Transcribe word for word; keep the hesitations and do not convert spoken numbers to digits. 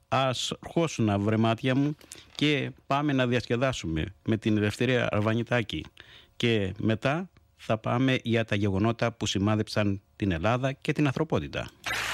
ας χώσουν βρεμάτια μου και πάμε να διασκεδάσουμε με την Ελευθερία Αρβανιτάκη. Και μετά θα πάμε για τα γεγονότα που σημάδεψαν την Ελλάδα και την ανθρωπότητα.